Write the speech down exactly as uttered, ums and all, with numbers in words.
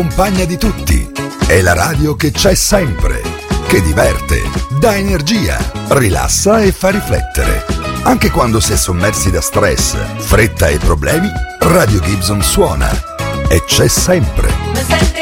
Compagna di tutti. È la radio che c'è sempre, che diverte, dà energia, rilassa e fa riflettere. Anche quando si è sommersi da stress, fretta e problemi, Radio Gibson suona e c'è sempre.